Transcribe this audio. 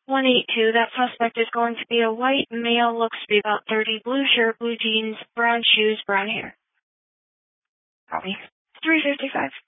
182, that suspect is going to be a white male, looks to be about 30, blue shirt, blue jeans, brown shoes, brown hair. Copy. 355.